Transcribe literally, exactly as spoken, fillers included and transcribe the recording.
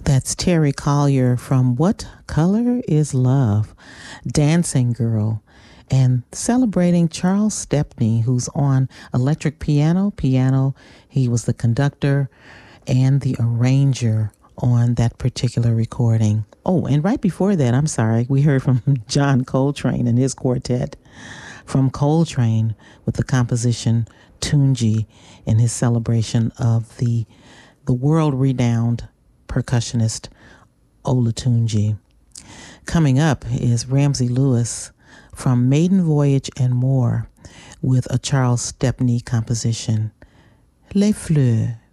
That's Terry Collier from What Color is Love? Dancing Girl. And celebrating Charles Stepney, who's on electric piano. Piano, he was the conductor and the arranger on that particular recording. Oh, and right before that, I'm sorry, we heard from John Coltrane and his quartet from Coltrane with the composition Tunji in his celebration of the, the world-renowned percussionist Olatunji. Coming up is Ramsey Lewis from Maiden Voyage and More with a Charles Stepney composition, Les Fleurs.